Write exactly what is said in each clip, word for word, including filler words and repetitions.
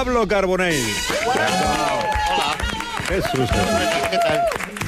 Pablo Carbonell. Hola. Jesús. ¿Qué tal?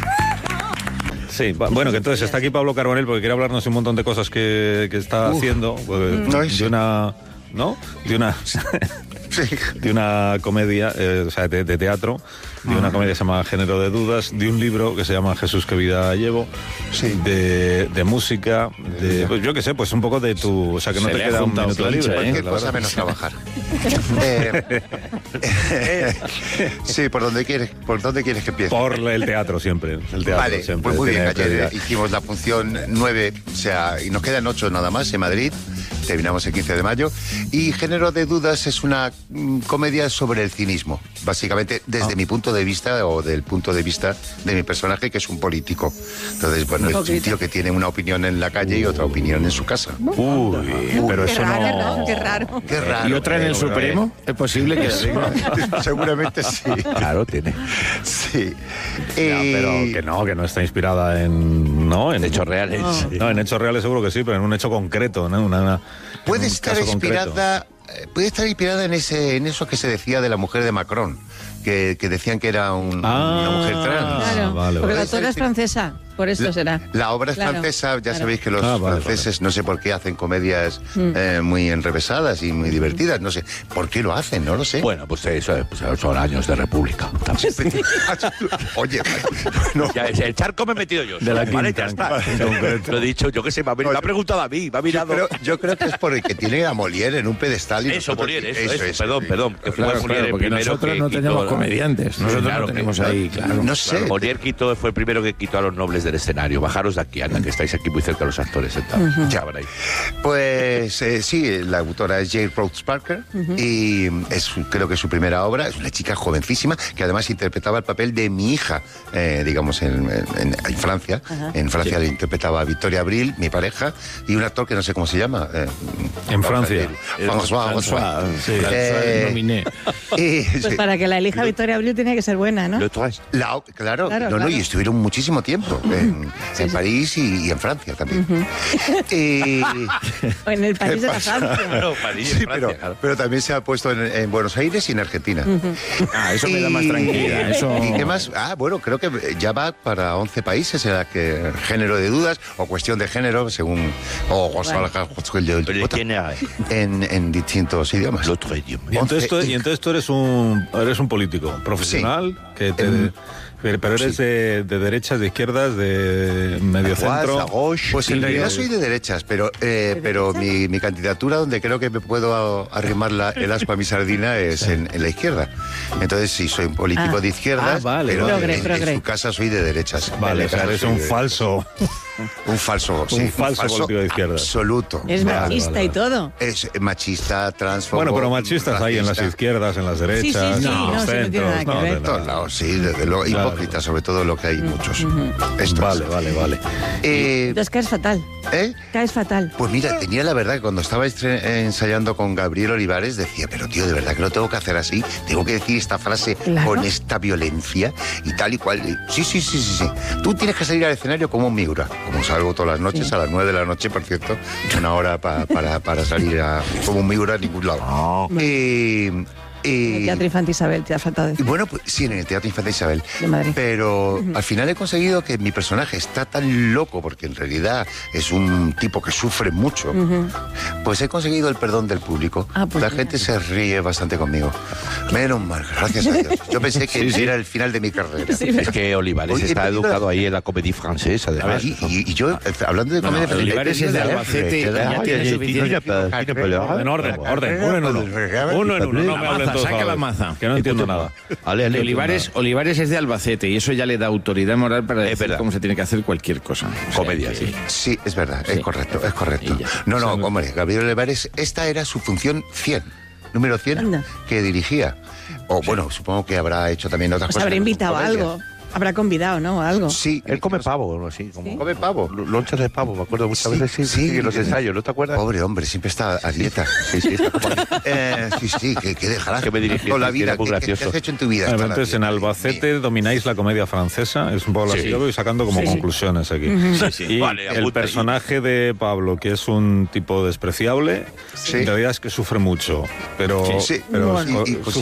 Sí, bueno, que entonces está aquí Pablo Carbonell porque quiere hablarnos de un montón de cosas que, que está Uf. haciendo. Pues, no, de sí. una... ¿No? De una... Sí. De una comedia, eh, o sea, de, de teatro, de una comedia que se llama Género de Dudas, de un libro que se llama Jesús, qué vida llevo, sí. de, de música, de, pues yo qué sé, pues un poco de tu... O sea, que no se te queda un minuto libre. ¿eh? Cualquier cosa menos trabajar. eh, eh, sí, ¿por dónde quieres, por dónde quieres que empiece? Por el teatro siempre. El teatro vale, siempre pues muy bien, ayer prioridad. hicimos la función nueve, o sea, y nos quedan ocho nada más en Madrid. Terminamos el quince de mayo. Y Género de Dudas es una mm, comedia sobre el cinismo. Básicamente, desde ah. mi punto de vista, o del punto de vista de mi personaje, que es un político. Entonces, bueno, es un tío que tiene una opinión en la calle y otra opinión en su casa. Uy, Uy pero eso raro, no... Qué raro. Qué raro. ¿Y otra en el Supremo? ¿Es posible que sí. Seguramente sí. Claro, tiene. Sí. Ya, eh... pero que no, que no está inspirada en... ¿no? En hechos reales. No. Sí. no, en hechos reales seguro que sí, pero en un hecho concreto, ¿no? Una, una, puede estar inspirada... Concreto. Puede estar inspirada en ese en eso que se decía de la mujer de Macron, que, que decían que era un, ah, una mujer trans. Claro, vale, porque vale. la autora es francesa, por eso la, será. La obra es claro, francesa, ya claro. sabéis que los ah, vale, franceses vale. no sé por qué hacen comedias mm. eh, muy enrevesadas y muy divertidas, no sé por qué lo hacen, no lo sé. Bueno, pues eso pues son años de república. Oye, no. Ya, el charco me he metido yo. De la vale, quinta, ya está. en Lo he dicho, yo qué sé, me ha, me ha preguntado a mí, me ha mirado. Yo creo, yo creo que es porque tiene a Molière en un pedestal. Y eso, Molière, eso, eso, eso, eso, perdón, perdón. Que fue claro, Molière claro, porque primero nosotros que no quitó, tenemos ¿no? comediantes, nosotros claro, no tenemos que, ahí, claro. No sé. Claro, Molière quitó, fue el primero que quitó a los nobles del escenario. Bajaros de aquí, anda, que estáis aquí muy cerca de los actores sentados. Uh-huh. Ya veréis. Pues eh, sí, la autora es Jane Rhodes Parker uh-huh. y es creo que es su primera obra. Es una chica jovencísima que además interpretaba el papel de mi hija, eh, digamos, en, en, en Francia. Uh-huh. En Francia sí. le interpretaba a Victoria Abril, mi pareja, y un actor que no sé cómo se llama. Eh, en Francia. François. François. Sí, eh, nominé. Y, pues sí. para que la elija Victoria Abril tiene que ser buena, ¿no? La, claro, claro, no, claro. no, y estuvieron muchísimo tiempo en, sí, en sí. París y, y en Francia también. Uh-huh. y, o en el país de la Francia. Claro, París, sí, Francia, pero, claro. pero también se ha puesto en, en Buenos Aires y en Argentina. Uh-huh. Ah, eso y, me da más tranquila. Eso... ¿Y qué más? Ah, bueno, creo que ya va para once países en la que Género de Dudas o Cuestión de Género, según o bueno. en, en distintos idiomas. Y entonces, tú, y entonces tú eres un eres un político profesional sí. que te um, pero eres sí. de, de derechas, de izquierdas, de medio centro. Pues en realidad soy de derechas, pero eh, pero mi, mi candidatura donde creo que me puedo arrimar la, el aspa a mi sardina es en, en la izquierda. Entonces sí, soy un político ah. de izquierdas, ah, vale, pero progre, en, progre. en su casa soy de derechas. Vale, o sea, eres un falso... Un falso, sí, un falso, un falso político de izquierda. Absoluto. Es vale, machista vale, vale. y todo. Es machista, transfobo. Bueno, pero machistas hay en las izquierdas, en las derechas, sí, sí, sí, en no, los sí, centros. No, no, en todos lados, sí, desde luego. Claro, hipócritas, claro. sobre todo lo que hay muchos. Uh-huh. Estos. Vale, vale, vale. Eh, Entonces caes fatal. ¿Eh? Caes fatal. Pues mira, tenía la verdad que cuando estaba ensayando con Gabriel Olivares decía, pero tío, de verdad que lo tengo que hacer así. Tengo que decir esta frase claro. con esta violencia y tal y cual. Sí, sí, sí, sí, sí. Tú tienes que salir al escenario como un Miura, como salgo todas las noches, sí. a las nueve de la noche, por cierto, una hora pa, para, para salir a, como un Miura a ningún lado. No. Eh, En el Teatro Infante Isabel, te ha faltado decir. Bueno, pues sí, en el Teatro Infante Isabel. De Madrid. Pero uh-huh. al final he conseguido que mi personaje está tan loco, porque en realidad es un tipo que sufre mucho, uh-huh. pues he conseguido el perdón del público. Ah, pues La mira. gente se ríe bastante conmigo. Menos mal, gracias a Dios. Yo pensé que sí, sí. era el final de mi carrera. Sí, es que Olivares Oye, está educado ahí en la comédie francesa, además. Y, y, y yo, hablando de no, comedia no, Olivares es de Albacete. En orden, orden, uno en uno. Uno en uno, no me hablen todos. Saca la maza. Que no entiendo nada. Ale, ale, Olivares, Olivares es de Albacete y eso ya le da autoridad moral para decir verdad. cómo se tiene que hacer cualquier cosa. O sea, Comedia, que, sí. Sí, es verdad, sí. es correcto, es correcto. No, no, hombre, Gabriel Olivares, esta era su función cien, número cien, Anda. que dirigía. O sí. bueno, supongo que habrá hecho también otras pues cosas. Habrá invitado a algo. Habrá convidado, ¿no? Algo. Sí. Él come pavo, ¿no? Así, como ¿Sí? ¿Come pavo? Lonchas de pavo, me acuerdo muchas sí, veces. Sí, sí, sí, en los ensayos, ¿no te acuerdas? Pobre hombre, siempre está a dieta. sí, sí, está como eh, Sí, sí, que, que dejarás. Que me dirigiste, la vida, que muy gracioso. ¿Qué has hecho en tu vida? Bueno, entonces, en Albacete domináis la comedia francesa, es un poco lo que yo voy sacando como sí, conclusiones aquí. Uh-huh. Sí, sí. Y vale, el personaje de Pablo, que es un tipo despreciable, sí. en realidad es que sufre mucho, pero, sí, pero bueno. y, y, sufre